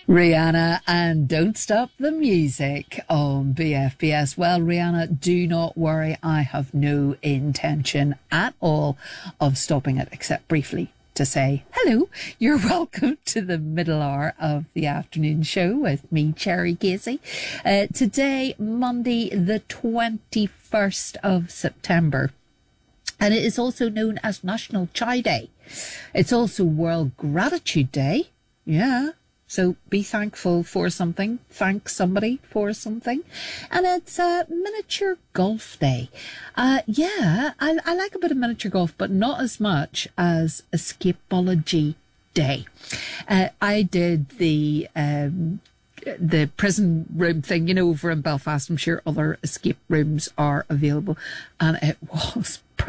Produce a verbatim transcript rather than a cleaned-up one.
Rihanna and Don't Stop the Music on B F B S. Well, Rihanna, do not worry. I have no intention at all of stopping it, except briefly to say hello. You're welcome to the middle hour of the afternoon show with me, Cherry Casey. Uh, today, Monday, the twenty-first of September. And it is also known as National Chai Day. It's also World Gratitude Day. Yeah. So be thankful for something. Thank somebody for something. And it's a miniature golf day. Uh, yeah, I, I like a bit of miniature golf, but not as much as Escapology Day. Uh, I did the... Um, the prison room thing, you know, over in Belfast. I'm sure other escape rooms are available. And it was